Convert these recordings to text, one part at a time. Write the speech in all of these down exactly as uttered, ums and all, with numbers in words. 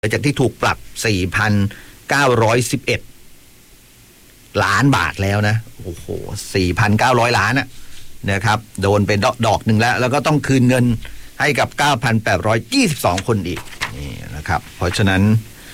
จากที่ถูกปรับ สี่พันเก้าร้อยสิบเอ็ด ล้านบาทแล้วนะโอ้โห สี่พันเก้าร้อย ล้านนะนะครับโดนเป็นดอกหนึ่งแล้วแล้วก็ต้องคืนเงินให้กับ เก้าพันแปดร้อยยี่สิบสอง คนอีกนี่นะครับเพราะฉะนั้น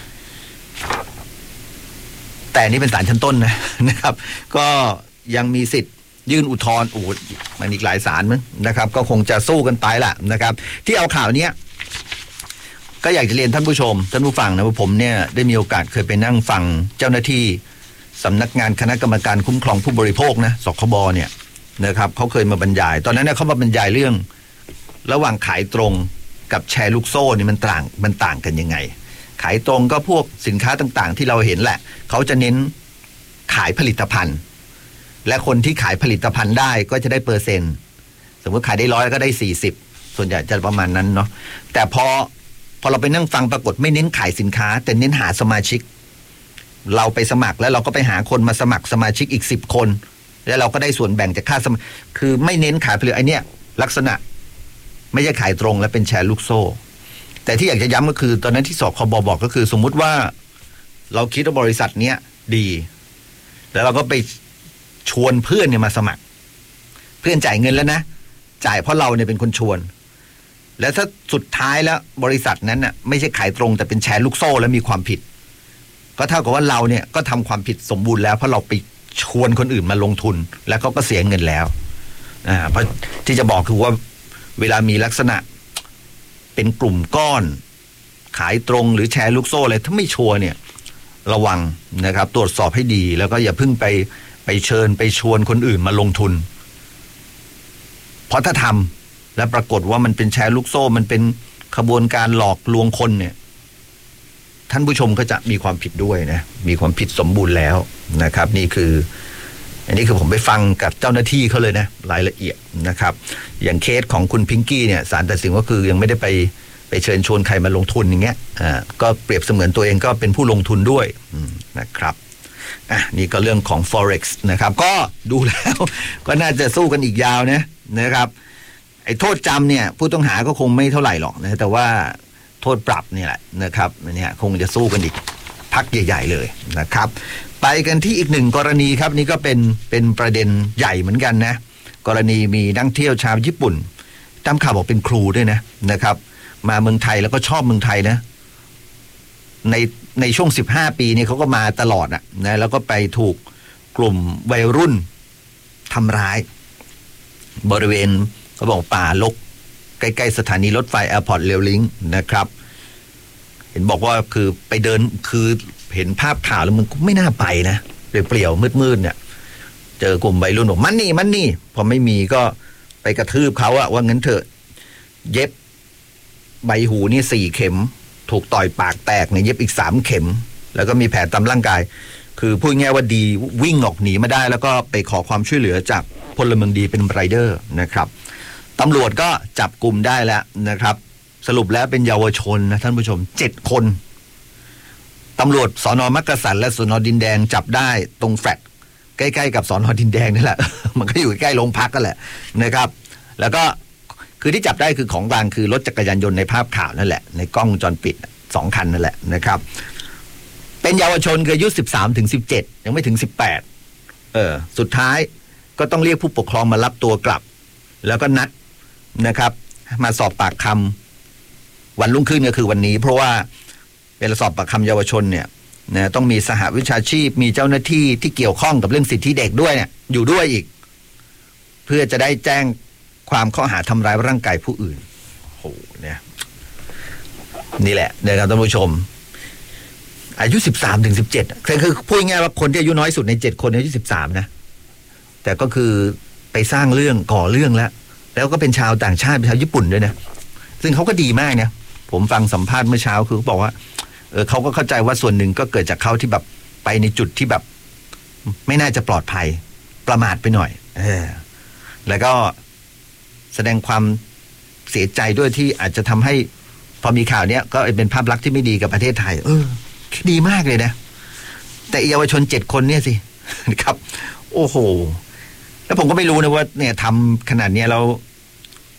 แต่นี่เป็นศาลชั้นต้นนะนะครับก็ยังมีสิทธิ์ยื่นอุทธรณ์โอ้มันอีกหลายศาลมั้งนะครับก็คงจะสู้กันไปแหละนะครับที่เอาข่าวเนี้ยก็อยากจะเรียนท่านผู้ชมท่านผู้ฟังนะว่าผมเนี่ยได้มีโอกาสเคยไปนั่งฟังเจ้าหน้าที่สำนักงานคณะกรรมการคุ้มครองผู้บริโภคนะสคบเนี่ยนะครับเขาเคยมาบรรยายตอนนั้นเนี่ยเขามาบรรยายเรื่องระหว่างขายตรงกับแชร์ลูกโซ่นี่มันต่างมันต่างกันยังไงขายตรงก็พวกสินค้าต่างๆที่เราเห็นแหละเขาจะเน้นขายผลิตภัณฑ์และคนที่ขายผลิตภัณฑ์ได้ก็จะได้เปอร์เซ็นต์สมมติขายได้ร้อยก็ได้สี่สิบส่วนใหญ่จะประมาณนั้นเนาะแต่พอพอเราไปนั่งฟังปรากฏไม่เน้นขายสินค้าแต่เน้นหาสมาชิกเราไปสมัครแล้วเราก็ไปหาคนมาสมัครสมาชิกอีกสิบคนแล้วเราก็ได้ส่วนแบ่งจากค่าสมัครคือไม่เน้นขายผลิตไอเนี้ยลักษณะไม่ใช่ขายตรงและเป็นแชร์ลูกโซ่แต่ที่อยากจะย้ำก็คือตอนนั้นที่สคบบอกก็คือสมมุติว่าเราคิดว่าบริษัทเนี้ยดีแล้วเราก็ไปชวนเพื่อนเนี่ยมาสมัครเพื่อนจ่ายเงินแล้วนะจ่ายเพราะเราเนี่ยเป็นคนชวนแล้วถ้าสุดท้ายแล้วบริษัทนั้นน่ะไม่ใช่ขายตรงแต่เป็นแชร์ลูกโซ่แล้วมีความผิดก็เท่ากับว่าเราเนี่ยก็ทำความผิดสมบูรณ์แล้วเพราะเราไปชวนคนอื่นมาลงทุนแล้วเขาก็เสียเงินแล้วอ่าเพราะที่จะบอกคือว่าเวลามีลักษณะเป็นกลุ่มก้อนขายตรงหรือแชร์ลูกโซ่อะไรถ้าไม่ชัวร์เนี่ยระวังนะครับตรวจสอบให้ดีแล้วก็อย่าเพิ่งไปไปเชิญไปชวนคนอื่นมาลงทุนเพราะถ้าทำแล้วปรากฏว่ามันเป็นแชร์ลูกโซ่มันเป็นขบวนการหลอกลวงคนเนี่ยท่านผู้ชมก็จะมีความผิดด้วยนะมีความผิดสมบูรณ์แล้วนะครับนี่คืออันนี้คือผมไปฟังกับเจ้าหน้าที่เขาเลยนะรายละเอียดนะครับอย่างเคสของคุณพิงกี้เนี่ยศาลตัดสินก็คือยังไม่ได้ไปไปเชิญชวนใครมาลงทุนอย่างเงี้ยอ่าก็เปรียบเสมือนตัวเองก็เป็นผู้ลงทุนด้วยนะครับอ่ะนี่ก็เรื่องของ Forex นะครับก็ดูแล้วก็น่าจะสู้กันอีกยาวนะนะครับไอ้โทษจำเนี่ยผู้ต้องหาก็คงไม่เท่าไหร่หรอกนะแต่ว่าโทษปรับนี่แหละนะครับเนี่ยคงจะสู้กันอีกพักใหญ่ๆเลยนะครับไปกันที่อีกหนึ่งกรณีครับนี่ก็เป็นเป็นประเด็นใหญ่เหมือนกันนะกรณีมีนักเที่ยวชาวญี่ปุ่นตามข่าวบอกเป็นครูด้วยนะนะครับมาเมืองไทยแล้วก็ชอบเมืองไทยนะในในช่วงสิบห้าปีนี่เขาก็มาตลอดอ่ะนะแล้วก็ไปถูกกลุ่มวัยรุ่นทำร้ายบริเวณเขาบอกป่าลกใกล้ๆสถานีรถไฟแอร์พอร์ตเรลลิงก์นะครับเห็นบอกว่าคือไปเดินคือเห็นภาพข่าวแล้วมันไม่น่าไปนะเปลี่ยวๆมืดๆเนี่ยเจอกลุ่มวัยรุ่นบอกมันนี่มันนี่พอไม่มีก็ไปกระทืบเขาอะว่างั้นเถอะเย็บใบหูนี่สี่เข็มถูกต่อยปากแตกเนี่ยเย็บอีกสามเข็มแล้วก็มีแผลตามร่างกายคือพูดง่ายว่าดีวิ่งออกหนีมาได้แล้วก็ไปขอความช่วยเหลือจากพลเมืองดีเป็นไรเดอร์นะครับตำรวจก็จับกลุ่มได้แล้วนะครับสรุปแล้วเป็นเยาวชนนะท่านผู้ชมเจ็ดคนตำรวจสน.มักกะสันและสน.ดินแดงจับได้ตรงแฟลตใกล้ๆกับสน.ดินแดงนี่แหละ มันก็อยู่ใกล้โรงพักกันแหละนะครับแล้วก็คือที่จับได้คือของกลางคือรถจักรยานยนต์ในภาพข่าวนั่นแหละในกล้องวงจรปิดสองคันนั่นแหละนะครับเป็นเยาวชนคืออายุสิบสามถึงสิบเจ็ดยังไม่ถึงสิบแปดเออสุดท้ายก็ต้องเรียกผู้ปกครองมารับตัวกลับแล้วก็นัดนะครับมาสอบปากคำวันรุ่งขึ้นก็คือวันนี้เพราะว่าเวลาสอบปากคำเยาวชนเนี่ยนะต้องมีสหวิชาชีพมีเจ้าหน้าที่ที่เกี่ยวข้องกับเรื่องสิทธิเด็กด้วยเนี่ยอยู่ด้วยอีกเพื่อจะได้แจ้งความข้อหาทำร้ายร่างกายผู้อื่นโหเนี่ยนี่แหละนะครับท่านผู้ชมอายุสิบสามถึงสิบเจ็ดคือพูดง่ายว่าคนที่อายุน้อยสุดในเจ็ดคนอายุสิบสามนะแต่ก็คือไปสร้างเรื่องก่อเรื่องแล้วแล้วก็เป็นชาวต่างชาติเป็นชาวญี่ปุ่นด้วยนะซึ่งเขาก็ดีมากนะผมฟังสัมภาษณ์เมื่อเช้าคือเขาบอกว่าเออเขาก็เข้าใจว่าส่วนหนึ่งก็เกิดจากเขาที่แบบไปในจุดที่แบบไม่น่าจะปลอดภัยประมาทไปหน่อยเออแล้วก็แสดงความเสียใจด้วยที่อาจจะทำให้พอมีข่าวเนี้ยก็เป็นภาพลักษณ์ที่ไม่ดีกับประเทศไทยเออดีมากเลยนะแต่เยาวชนเจ็ดคนเนี่ยสิครับโอ้โหแล้วผมก็ไม่รู้นะว่าเนี่ยทำขนาดนี้เรา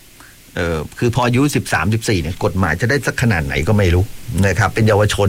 เออคือพออายุสิบสาม สิบสี่เนี่ยกฎหมายจะได้สักขนาดไหนก็ไม่รู้นะครับเป็นเยาวชน